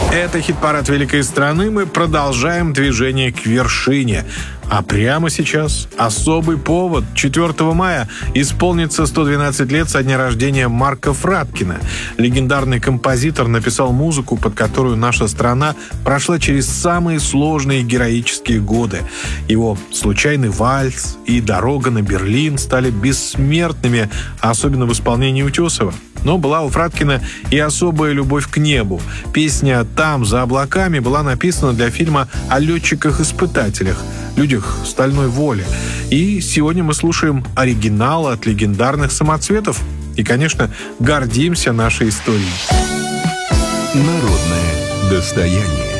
Это хит-парад великой страны. Мы продолжаем движение к вершине. А прямо сейчас особый повод. 4 мая исполнится 112 лет со дня рождения Марка Фраткина. Легендарный композитор написал музыку, под которую наша страна прошла через самые сложные героические годы. Его «Случайный вальс» и «Дорога на Берлин» стали бессмертными, особенно в исполнении Утесова. Но была у Фраткина и особая любовь к небу. Песня «Там, за облаками» была написана для фильма о летчиках-испытателях, людях стальной воли. И сегодня мы слушаем оригинал от легендарных самоцветов. И, конечно, гордимся нашей историей. Народное достояние.